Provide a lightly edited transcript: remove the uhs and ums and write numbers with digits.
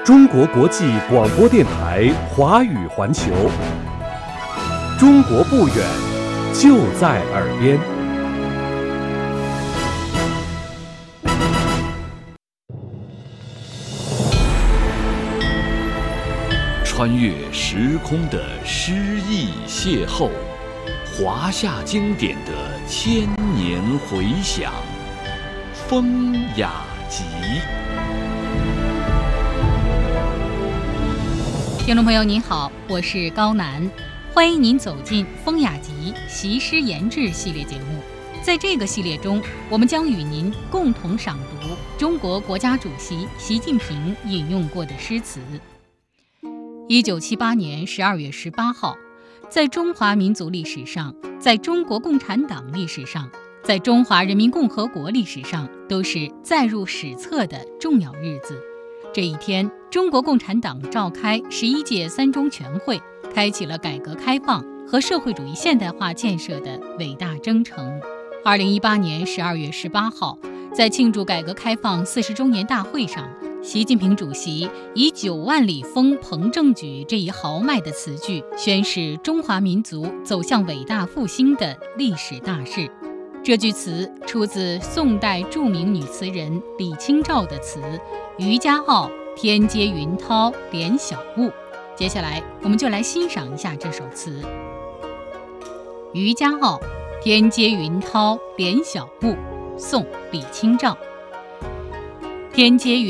中国国际广播电台华语环球，中国不远，就在耳边。 穿越时空的诗意邂逅，华夏经典的千年回响，风雅集。 听众朋友您好，我是高楠，欢迎您走进风雅集习诗言志系列节目。在这个系列中，我们将与您共同赏读中国国家主席习近平引用过的诗词。1978年12月18号，在中华民族历史上，在中国共产党历史上，在中华人民共和国历史上，都是载入史册的重要日子。这一天，中国共产党召开11届三中全会，开启了改革开放和社会主义现代化建设的伟大征程。2018年12月18号，在庆祝改革开放40周年大会上，习近平主席以9万里风鹏正举这一豪迈的词句，宣示中华民族走向伟大复兴的历史大势。这句词出自宋代著名女词人李清照的词《渔家傲·天阶云涛怜小物》。接下来，我们就来欣赏一下这首词《渔家傲·天阶云涛怜小物》，宋·李清照。天阶云